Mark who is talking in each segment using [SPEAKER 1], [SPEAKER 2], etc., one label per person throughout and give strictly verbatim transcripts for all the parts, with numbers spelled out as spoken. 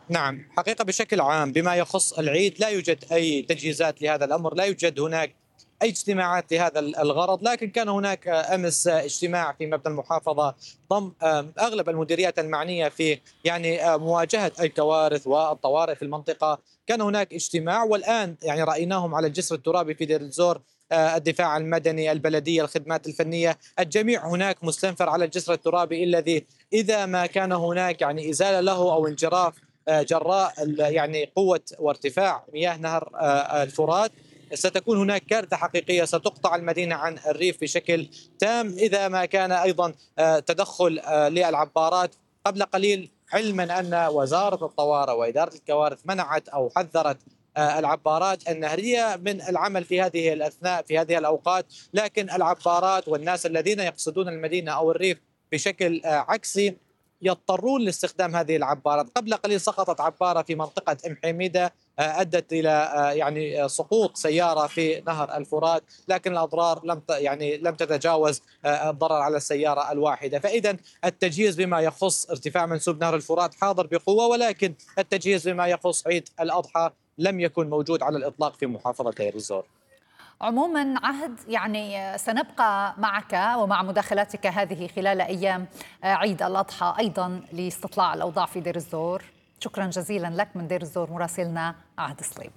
[SPEAKER 1] نعم، حقيقة بشكل عام بما يخص العيد لا يوجد أي تجهيزات لهذا الأمر، لا يوجد هناك أي اجتماعات لهذا الغرض، لكن كان هناك أمس اجتماع في مبنى المحافظة ضم أغلب المديريات المعنية في يعني مواجهة الكوارث والطوارئ في المنطقة. كان هناك اجتماع، والآن يعني رأيناهم على الجسر الترابي في دير الزور. آه، الدفاع المدني، البلدية، الخدمات الفنية، الجميع هناك مستنفر على الجسر الترابي، الذي إذا ما كان هناك يعني إزالة له أو انجراف آه، جراء يعني قوة وارتفاع مياه نهر آه، الفرات، ستكون هناك كارثة حقيقية، ستقطع المدينة عن الريف بشكل تام إذا ما كان أيضا آه، تدخل آه، للعبارات. قبل قليل، علما أن وزارة الطوارئ وإدارة الكوارث منعت أو حذرت آه، العبارات النهرية من العمل في هذه الأثناء في هذه الأوقات، لكن العبارات والناس الذين يقصدون المدينة أو الريف بشكل آه، عكسي يضطرون لاستخدام هذه العبارات. قبل قليل سقطت عبارة في منطقة ام حميدة، آه، ادت الى آه، يعني آه، سقوط سياره في نهر الفرات، لكن الاضرار لم ت- يعني لم تتجاوز آه، الضرر على السياره الواحده. فاذا التجهيز بما يخص ارتفاع منسوب نهر الفرات حاضر بقوه، ولكن التجهيز بما يخص عيد الاضحى لم يكن موجود على الاطلاق في محافظه دير الزور.
[SPEAKER 2] عموما عهد، يعني سنبقى معك ومع مداخلاتك هذه خلال أيام عيد الأضحى أيضا لاستطلاع الأوضاع في دير الزور. شكرا جزيلا لك من دير الزور مراسلنا عهد صليبي.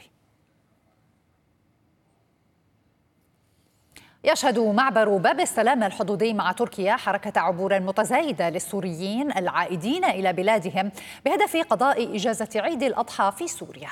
[SPEAKER 2] يشهد معبر باب السلام الحدودي مع تركيا حركة عبور متزايدة للسوريين العائدين إلى بلادهم بهدف قضاء إجازة عيد الأضحى في سوريا.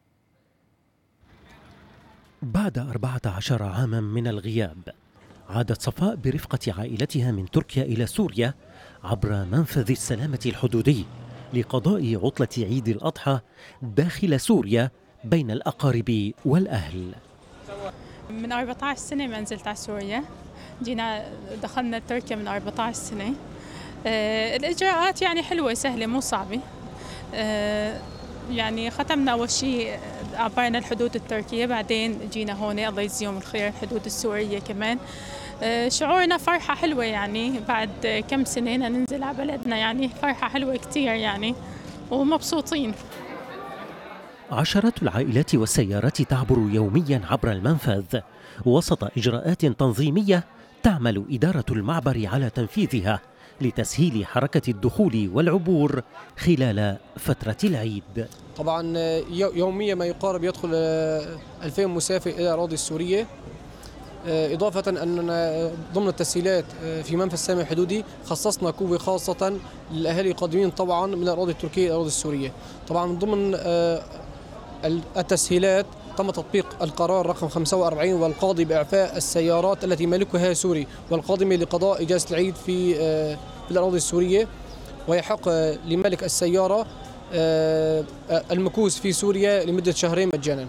[SPEAKER 3] بعد أربعة عشر عاما من الغياب، عادت صفاء برفقة عائلتها من تركيا إلى سوريا عبر منفذ السلامة الحدودي لقضاء عطلة عيد الأضحى داخل سوريا بين الأقارب والأهل.
[SPEAKER 4] من أربعة عشر سنة ما نزلت على سوريا، جينا دخلنا تركيا من أربعة عشر سنة. آه الإجراءات يعني حلوة سهلة مو صعبة. آه يعني ختمنا أول شيء عبرنا الحدود التركية، بعدين جينا هون الله يجزيهم الخير الحدود السورية كمان. آه شعورنا فرحة حلوة، يعني بعد كم سنة ننزل على بلدنا، يعني فرحة حلوة كتير يعني ومبسوطين.
[SPEAKER 3] عشرات العائلات والسيارات تعبر يوميا عبر المنفذ وسط إجراءات تنظيمية تعمل إدارة المعبر على تنفيذها لتسهيل حركة الدخول والعبور خلال فترة العيد.
[SPEAKER 5] طبعا يوميا ما يقارب يدخل ألفين مسافر إلى الأراضي السورية، إضافة أننا ضمن التسهيلات في منفذ السلام الحدودي خصصنا قوة خاصة للأهالي القادمين طبعا من الأراضي التركية إلى الأراضي السورية. طبعا من ضمن التسهيلات تم تطبيق القرار رقم خمسة وأربعين والقاضي بإعفاء السيارات التي مالكها سوري والقادمة لقضاء إجازة العيد في في الأراضي السورية، ويحق لمالك السيارة المكوث في سوريا لمدة شهرين مجانا.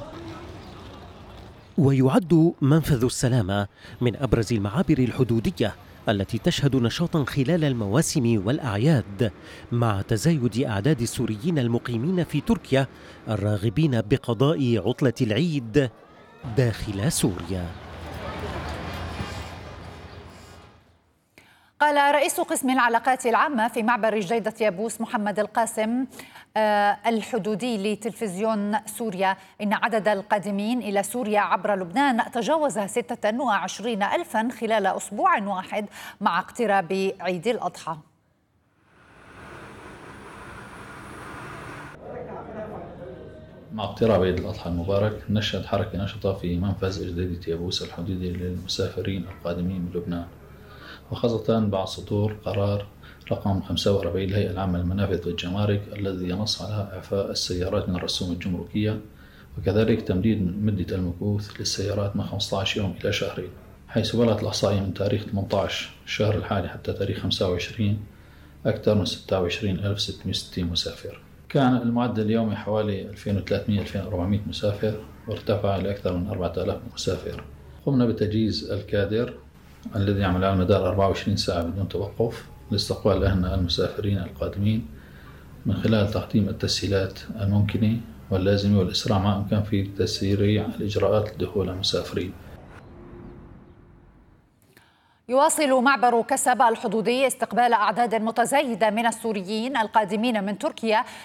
[SPEAKER 3] ويعد منفذ السلامة من أبرز المعابر الحدودية التي تشهد نشاطا خلال المواسم والأعياد، مع تزايد أعداد السوريين المقيمين في تركيا الراغبين بقضاء عطلة العيد داخل سوريا.
[SPEAKER 2] قال رئيس قسم العلاقات العامة في معبر جديدة يابوس محمد القاسم الحدودي لتلفزيون سوريا إن عدد القادمين إلى سوريا عبر لبنان تجاوز ستة وعشرين ألفا خلال أسبوع واحد مع اقتراب عيد الأضحى.
[SPEAKER 6] مع اقتراب عيد الأضحى المبارك نشهد حركة نشطة في منفذ جديدة يابوس الحدودي للمسافرين القادمين من لبنان، وخاصة بعد صدور قرار رقم خمسة وأربعين للهيئة العامة للمنافذ والجمارك الذي ينص على إعفاء السيارات من الرسوم الجمركية، وكذلك تمديد مدة المكوث للسيارات من خمسة عشر يوم إلى شهرين، حيث بلغت الإحصائية من تاريخ ثمانية عشر الشهر الحالي حتى تاريخ خمسة وعشرين أكثر من ستة وعشرين ألف وستمئة وستين مسافر. كان المعدل اليومي حوالي ألفين وثلاثمئة إلى ألفين وأربعمئة مسافر، وارتفع إلى أكثر من أربعة آلاف مسافر. قمنا بتجهيز الكادر الذي يعمل على مدار أربعة وعشرين ساعة بدون توقف لاستقبال أهلنا المسافرين القادمين من خلال تقديم التسهيلات الممكنة واللازمة والإسراع ما أمكن في تسريع الإجراءات لدخول المسافرين.
[SPEAKER 2] يواصل معبر كسب الحدودي استقبال أعداد متزايدة من السوريين القادمين من تركيا